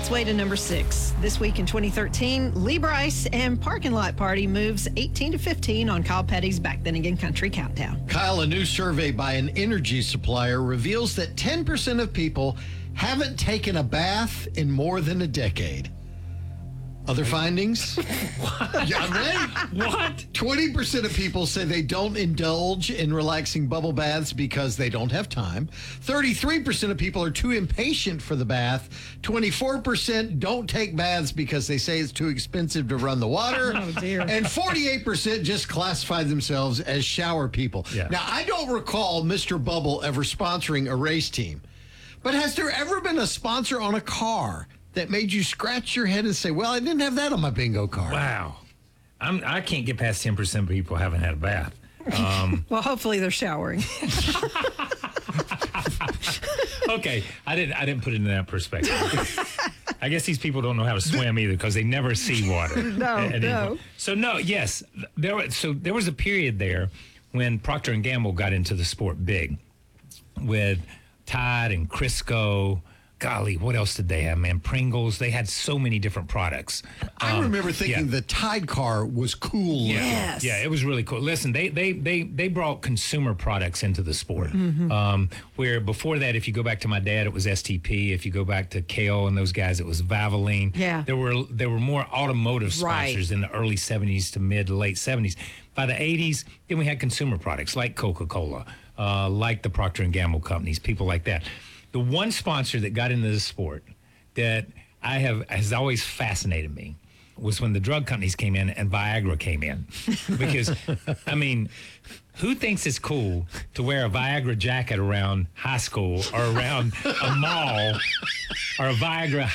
its way to number 6. This week in 2013, Lee Brice and Parking Lot Party moves 18 to 15 on Kyle Petty's Back Then Again Country Countdown. Kyle, a new survey by an energy supplier reveals that 10% of people haven't taken a bath in more than a decade. Other findings? What? Yeah, right? What? 20% of people say they don't indulge in relaxing bubble baths because they don't have time. 33% of people are too impatient for the bath. 24% don't take baths because they say it's too expensive to run the water. Oh, dear. And 48% just classify themselves as shower people. Yeah. Now, I don't recall Mr. Bubble ever sponsoring a race team, but has there ever been a sponsor on a car that made you scratch your head and say, well, I didn't have that on my bingo card? Wow. I can't get past 10% of people haven't had a bath. Well, hopefully they're showering. Okay, I didn't put it in that perspective. I guess these people don't know how to swim either because they never see water. No. So no, yes, there was a period there when Procter & Gamble got into the sport big with Tide and Crisco. Golly, what else did they have, man? Pringles. They had so many different products. I remember thinking the Tide car was cool. Yes. Yeah, it was really cool. Listen, they brought consumer products into the sport. Where before that, if you go back to my dad, it was STP. If you go back to KO and those guys, it was Valvoline. Yeah. There were more automotive sponsors in the early 70s to mid to late 70s. By the 80s, then we had consumer products like Coca-Cola, like the Procter & Gamble companies, people like that. The one sponsor that got into the sport that has always fascinated me was when the drug companies came in and Viagra came in. Because, I mean, who thinks it's cool to wear a Viagra jacket around high school or around a mall or a Viagra